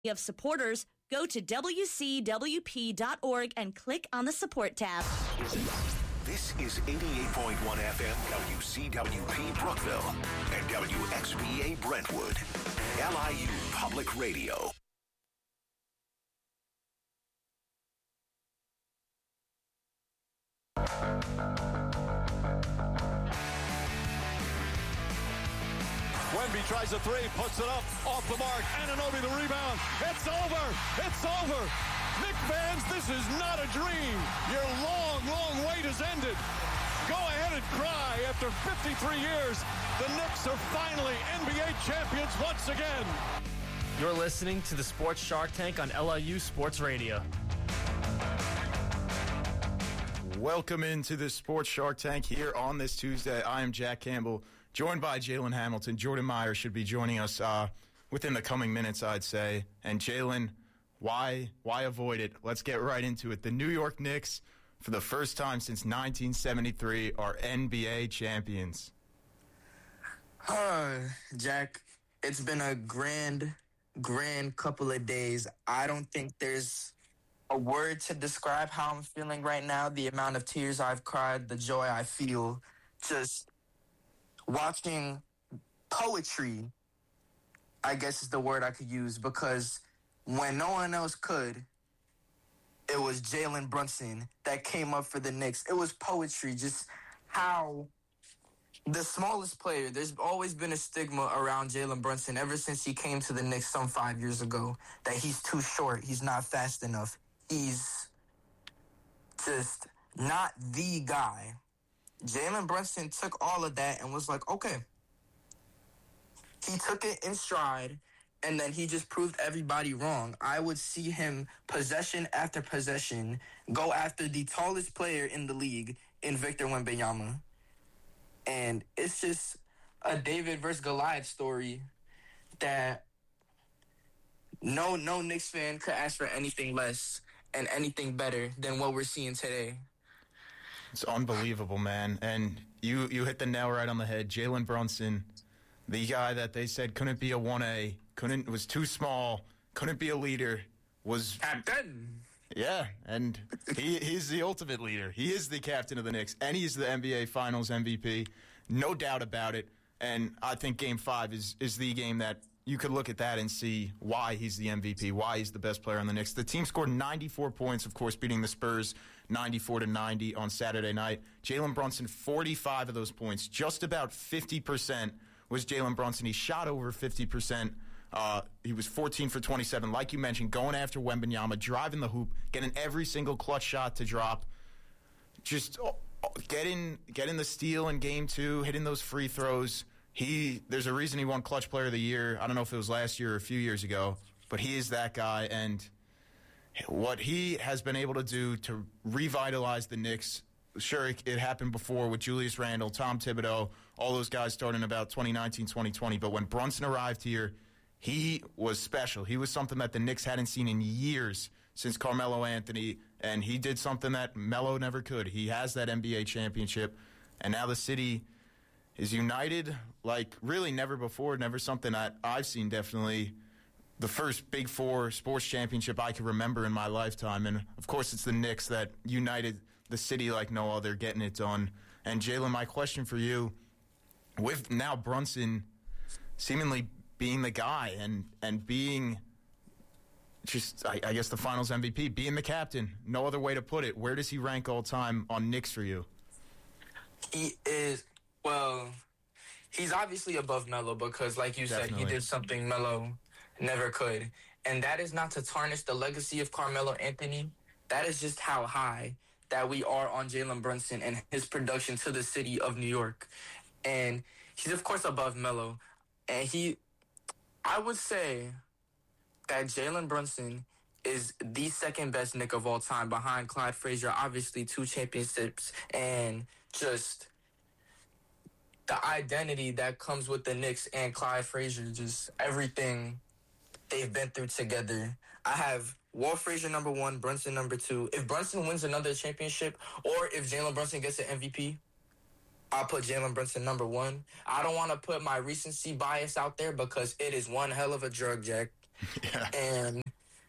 of supporters, go to WCWP.org and click on the support tab. This is 88.1 FM WCWP Brookville and WXBA Brentwood, LIU Public Radio. Wemby tries a three, puts it up, off the mark, Anunoby the rebound. It's over! It's over! Knick fans, this is not a dream. Your long, long wait has ended. Go ahead and cry. After 53 years, the Knicks are finally NBA champions once again. You're listening to the Sports Shark Tank on LIU Sports Radio. Welcome into the Sports Shark Tank here on this Tuesday. I am Jack Campbell, joined by Jalen Hamilton. Jordan Meyer should be joining us within the coming minutes, I'd say. And Jalen, why avoid it? Let's get right into it. The New York Knicks, for the first time since 1973, are NBA champions. Jack, it's been a grand couple of days. I don't think there's a word to describe how I'm feeling right now, the amount of tears I've cried, the joy I feel, just watching poetry, I guess is the word I could use, because when no one else could, it was Jalen Brunson that came up for the Knicks. It was poetry, just how the smallest player, there's always been a stigma around Jalen Brunson ever since he came to the Knicks some 5 years ago, that he's too short, he's not fast enough. He's just not the guy. Jalen Brunson took all of that and was like, okay. He took it in stride, and then he just proved everybody wrong. I would see him possession after possession go after the tallest player in the league in Victor Wembanyama. And it's just a David versus Goliath story that no Knicks fan could ask for anything less and anything better than what we're seeing today. It's unbelievable, man. And you hit the nail right on the head. Jalen Brunson, the guy that they said couldn't be a 1A, was too small, couldn't be a leader, was captain. Yeah, and he's the ultimate leader. He is the captain of the Knicks, and he's the NBA Finals MVP, no doubt about it. And I think Game 5 is the game that you could look at that and see why he's the MVP, why he's the best player on the Knicks. The team scored 94 points, of course, beating the Spurs 94-90 on Saturday night. Jalen Brunson, 45 of those points, just about 50% was Jalen Brunson. He shot over 50%. He was 14 for 27, like you mentioned, going after Wembanyama, driving the hoop, getting every single clutch shot to drop, just getting the steal in Game 2, hitting those free throws. There's a reason he won Clutch Player of the Year. I don't know if it was last year or a few years ago, but he is that guy. And what he has been able to do to revitalize the Knicks, sure, it happened before with Julius Randle, Tom Thibodeau, all those guys starting about 2019, 2020. But when Brunson arrived here, he was special. He was something that the Knicks hadn't seen in years since Carmelo Anthony, and he did something that Melo never could. He has that NBA championship, and now the city is united like really never before, never something that I've seen, definitely the first Big Four sports championship I can remember in my lifetime. And, of course, it's the Knicks that united the city like no other, getting it done. And, Jalen, my question for you, with now Brunson seemingly being the guy and being just, I guess, the Finals MVP, being the captain, no other way to put it, where does he rank all time on Knicks for you? He is, well, he's obviously above Melo because, like you said, he did something Melo never could. And that is not to tarnish the legacy of Carmelo Anthony. That is just how high that we are on Jalen Brunson and his production to the city of New York. And he's, of course, above Melo. And I would say that Jalen Brunson is the second best Knick of all time behind Clyde Frazier, obviously 2 championships, and just the identity that comes with the Knicks and Clyde Frazier, just everything they've been through together. I have Walt Frazier number 1, Brunson number 2. If Brunson wins another championship, or if Jalen Brunson gets an MVP, I'll put Jalen Brunson number 1. I don't want to put my recency bias out there because it is one hell of a drug, Jack. Yeah. And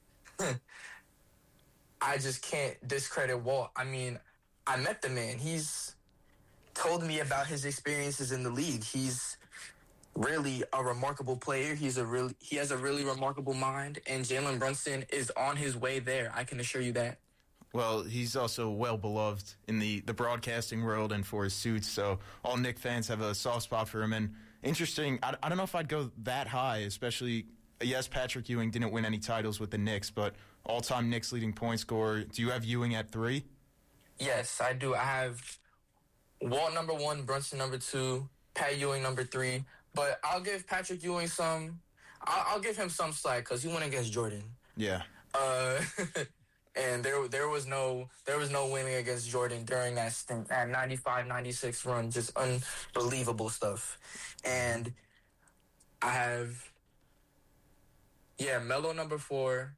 I just can't discredit Walt. I mean, I met the man. He's told me about his experiences in the league. He's really a remarkable player. He has a really remarkable mind, and Jalen Brunson is on his way there. I can assure you that. Well, he's also well beloved in the broadcasting world and for his suits, so all Knicks fans have a soft spot for him. And interesting, I don't know if I'd go that high, especially, yes, Patrick Ewing didn't win any titles with the Knicks, but all-time Knicks leading point scorer. Do you have Ewing at 3? Yes, I do. I have Walt number 1, Brunson number 2, Pat Ewing number 3. But I'll give Patrick Ewing I'll give him some slack because he went against Jordan. Yeah. And there was no winning against Jordan during that stint, that 95-96 run. Just unbelievable stuff. And I have, Melo number 4.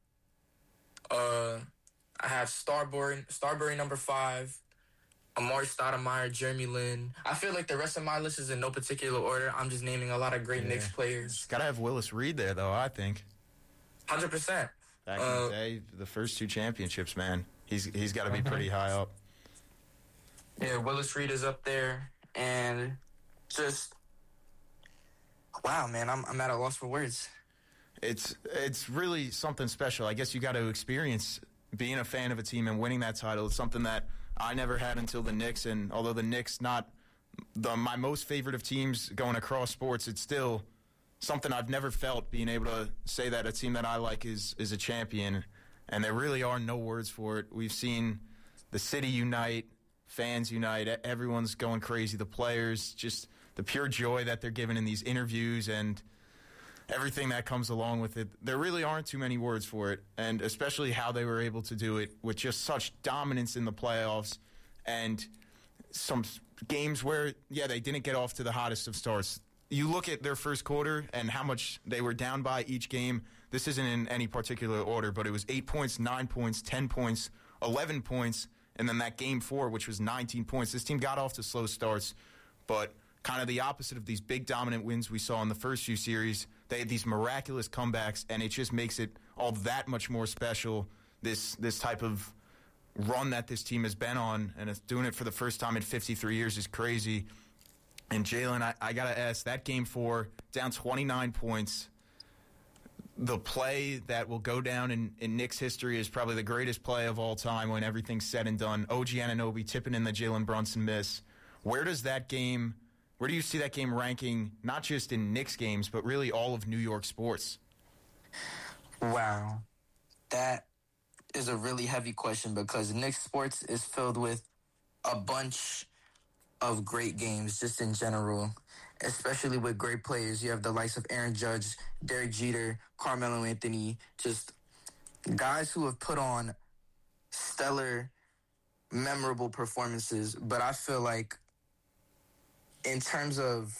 I have Starbury number 5. Amari Stoudemire, Jeremy Lin. I feel like the rest of my list is in no particular order. I'm just naming a lot of great Knicks players. Got to have Willis Reed there, though, I think. 100%. Back in the day, the first 2 championships, man. He's got to be pretty high up. Yeah, Willis Reed is up there. And just, wow, man, I'm at a loss for words. It's really something special. I guess you got to experience being a fan of a team and winning that title. It's something that I never had until the Knicks, and although the Knicks not my most favorite of teams going across sports, it's still something I've never felt, being able to say that a team that I like is a champion, and there really are no words for it. We've seen the city unite, fans unite, everyone's going crazy, the players, just the pure joy that they're given in these interviews and everything that comes along with it. There really aren't too many words for it, and especially how they were able to do it with just such dominance in the playoffs and some games where, they didn't get off to the hottest of starts. You look at their first quarter and how much they were down by each game. This isn't in any particular order, but it was 8 points, 9 points, 10 points, 11 points, and then that game 4, which was 19 points. This team got off to slow starts, but kind of the opposite of these big dominant wins we saw in the first few series. They had these miraculous comebacks, and it just makes it all that much more special, this type of run that this team has been on, and it's doing it for the first time in 53 years is crazy. And Jalen, I got to ask, that game 4, down 29 points, the play that will go down in Knicks history is probably the greatest play of all time when everything's said and done. OG Anunoby tipping in the Jalen Brunson miss. Where do you see that game ranking, not just in Knicks games, but really all of New York sports? Wow. That is a really heavy question because Knicks sports is filled with a bunch of great games just in general, especially with great players. You have the likes of Aaron Judge, Derek Jeter, Carmelo Anthony, just guys who have put on stellar, memorable performances. But I feel like in terms of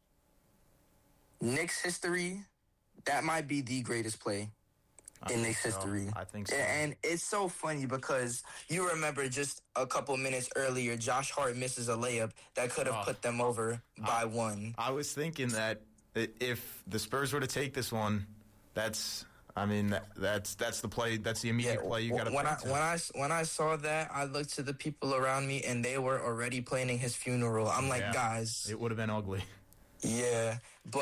Knicks history, that might be the greatest play in Knicks history. I think so. And it's so funny because you remember just a couple minutes earlier, Josh Hart misses a layup that could have put them over by 1. I was thinking that if the Spurs were to take this one, that's the play. That's the immediate play you got to put. When I saw that, I looked to the people around me, and they were already planning his funeral. I'm like, guys, it would have been ugly. Yeah,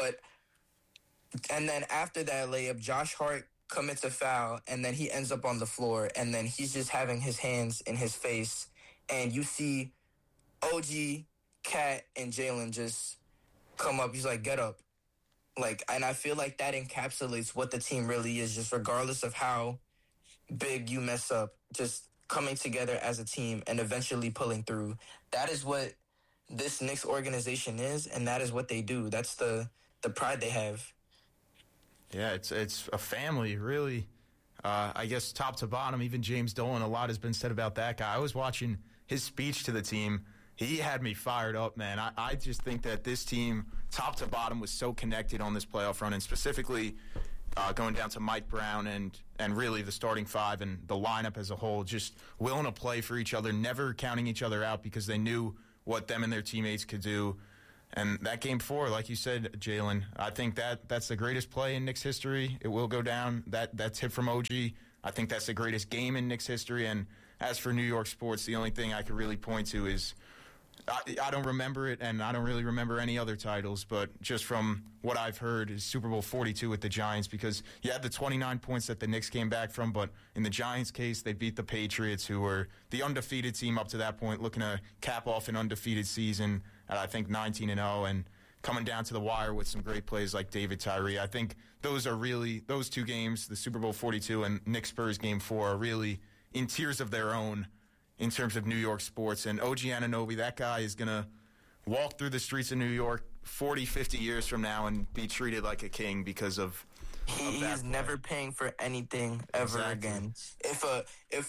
and then after that layup, Josh Hart commits a foul, and then he ends up on the floor, and then he's just having his hands in his face, and you see OG, Cat, and Jalen just come up. He's like, get up. And I feel like that encapsulates what the team really is, just regardless of how big you mess up, just coming together as a team and eventually pulling through. That is what this Knicks organization is, and that is what they do. That's the pride they have. Yeah, it's a family, really. I guess top to bottom, even James Dolan, a lot has been said about that guy. I was watching his speech to the team. He had me fired up, man. I just think that this team, top to bottom, was so connected on this playoff run, and specifically going down to Mike Brown and really the starting 5 and the lineup as a whole, just willing to play for each other, never counting each other out because they knew what them and their teammates could do. And that game 4, like you said, Jalen, I think that's the greatest play in Knicks history. It will go down. That's hit from OG. I think that's the greatest game in Knicks history. And as for New York sports, the only thing I could really point to is I don't remember it, and I don't really remember any other titles, but just from what I've heard is Super Bowl 42 with the Giants, because you had the 29 points that the Knicks came back from, but in the Giants' case, they beat the Patriots, who were the undefeated team up to that point, looking to cap off an undefeated season at, I think, 19-0, and coming down to the wire with some great plays like David Tyree. I think those two games, the Super Bowl 42 and Knicks-Spurs Game 4, are really in tiers of their own in terms of New York sports. And OG Anunoby, that guy is going to walk through the streets of New York 40, 50 years from now and be treated like a king because of He's never paying for anything ever again. If a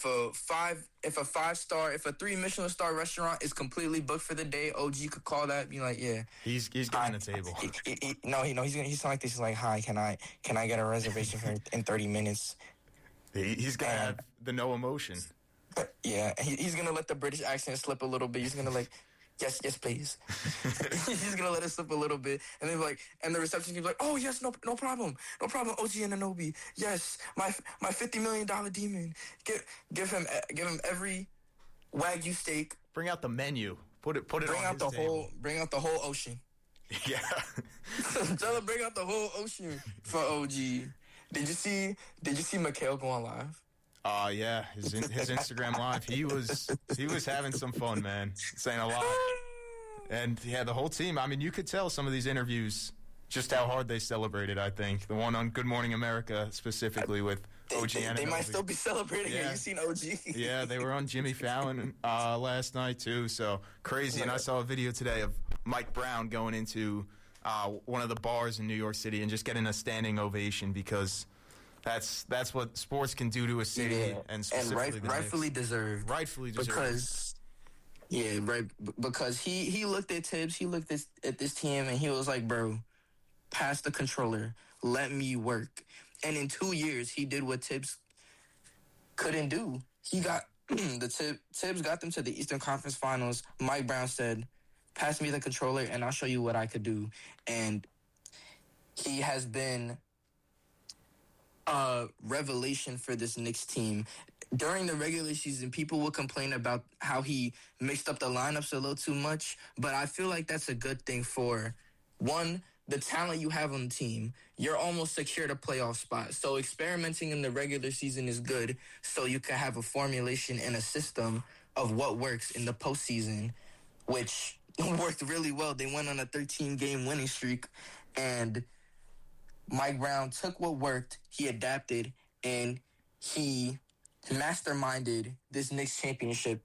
3 Michelin star restaurant is completely booked for the day, OG could call that, be like, yeah. He's getting the table. He's like this. He's like, hi, can I get a reservation for in 30 minutes? He's gonna have the no emotion. Yeah, he's gonna let the British accent slip a little bit. He's gonna like, yes, please. He's gonna let it slip a little bit, and then and the reception team's like, oh yes, no problem, OG Anunoby, yes, my $50 million demon. Give him every Wagyu steak. Bring out the menu. Put it bring on out his the table. Bring out the whole ocean. Yeah. Tell him bring out the whole ocean for OG. Did you see Mikhail go on live? Yeah, his Instagram live. He was having some fun, man. Saying a lot. And yeah, the whole team. I mean, you could tell some of these interviews just how hard they celebrated. I think the one on Good Morning America specifically with OG Anunoby. They might still be celebrating. Yeah. Have you seen OG? Yeah, they were on Jimmy Fallon last night too. So crazy. And I saw a video today of Mike Brown going into one of the bars in New York City and just getting a standing ovation because that's what sports can do to a city, and specifically rightfully deserved. Rightfully deserved. Because he looked at Tibbs, he looked at this team, and he was like, bro, pass the controller, let me work. And in 2 years, he did what Tibbs couldn't do. He got Tibbs got them to the Eastern Conference Finals. Mike Brown said, pass me the controller, and I'll show you what I could do. And he has been a revelation for this Knicks team. During the regular season, people would complain about how he mixed up the lineups a little too much, but I feel like that's a good thing for, one, the talent you have on the team. You're almost secured a playoff spot, so experimenting in the regular season is good, so you can have a formulation and a system of what works in the postseason, which worked really well. They went on a 13-game winning streak, and Mike Brown took what worked, he adapted, and he masterminded this Knicks championship.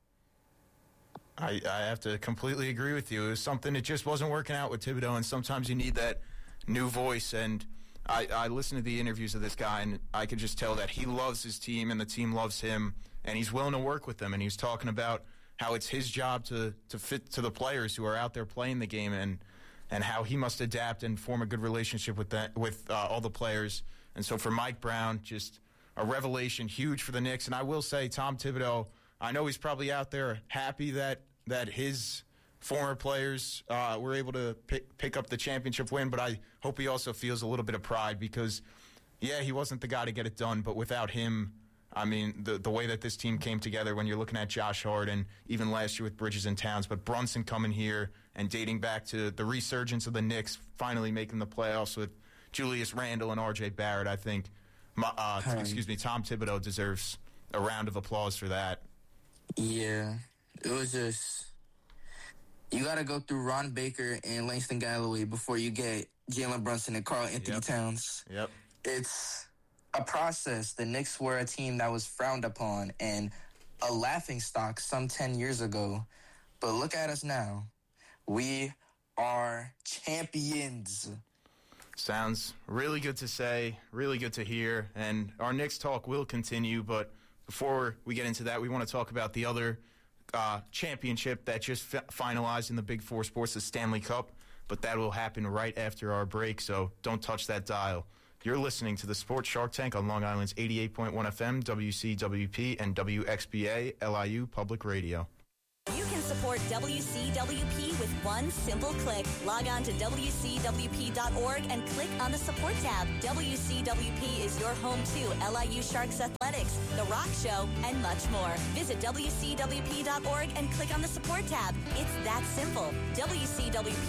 I have to completely agree with you. It was something that just wasn't working out with Thibodeau, and sometimes you need that new voice. And I listened to the interviews of this guy, and I could just tell that he loves his team and the team loves him, and he's willing to work with them. And he was talking about how it's his job to fit to the players who are out there playing the game, and how he must adapt and form a good relationship with all the players. And so for Mike Brown, just a revelation, huge for the Knicks. And I will say, Tom Thibodeau, I know he's probably out there happy that his former players were able to pick up the championship win, but I hope he also feels a little bit of pride because, yeah, he wasn't the guy to get it done, but without him, I mean, the way that this team came together when you're looking at Josh Hart and even last year with Bridges and Towns, but Brunson coming here and dating back to the resurgence of the Knicks, finally making the playoffs with Julius Randle and R.J. Barrett, I think, Tom Thibodeau deserves a round of applause for that. Yeah, it was just, you got to go through Ron Baker and Langston Galloway before you get Jalen Brunson and Karl Anthony Towns. Yep. It's a process. The Knicks were a team that was frowned upon and a laughingstock some 10 years ago. But look at us now. We are champions. Sounds really good to say, really good to hear. And our Knicks talk will continue, but before we get into that, we want to talk about the other championship that just finalized in the Big Four sports, the Stanley Cup. But that will happen right after our break, so don't touch that dial. You're listening to the Sports Shark Tank on Long Island's 88.1 FM, WCWP, and WXBA, LIU Public Radio. You can support WCWP with one simple click. Log on to WCWP.org and click on the support tab. WCWP is your home to LIU Sharks Athletics, The Rock Show, and much more. Visit WCWP.org and click on the support tab. It's that simple. WCWP